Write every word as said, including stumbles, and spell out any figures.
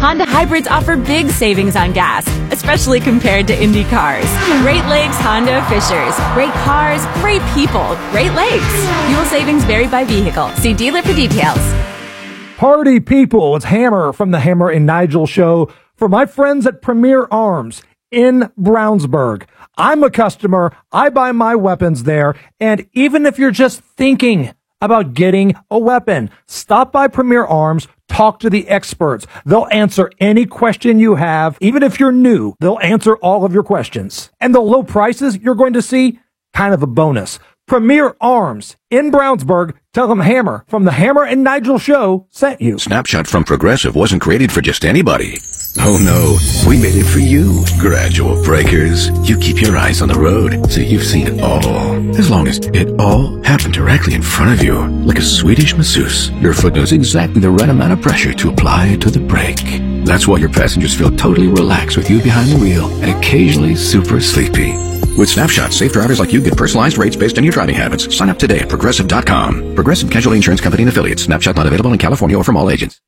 Honda hybrids offer big savings on gas, especially compared to Indy cars. Great Lakes Honda of Fishers. Great cars, great people, Great Lakes. Fuel savings vary by vehicle. See dealer for details. Party people, it's Hammer from the Hammer and Nigel Show for my friends at Premier Arms in Brownsburg. I'm a customer. I buy my weapons there. And even if you're just thinking about getting a weapon, stop by Premier Arms. Talk to the experts. They'll answer any question you have. Even if you're new, they'll answer all of your questions. And the low prices you're going to see, kind of a bonus. Premier Arms in Brownsburg. Tell them Hammer from the Hammer and Nigel Show sent you. Snapshot from Progressive wasn't created for just anybody. Oh no, we made it for you. Gradual breakers. You keep your eyes on the road, so you've seen it all. As long as it all happened directly in front of you, like a Swedish masseuse, your foot knows exactly the right amount of pressure to apply to the brake. That's why your passengers feel totally relaxed with you behind the wheel and occasionally super sleepy. With Snapshot, safe drivers like you get personalized rates based on your driving habits. Sign up today at Progressive dot com. Progressive Casualty Insurance Company and Affiliates. Snapshot not available in California or from all agents.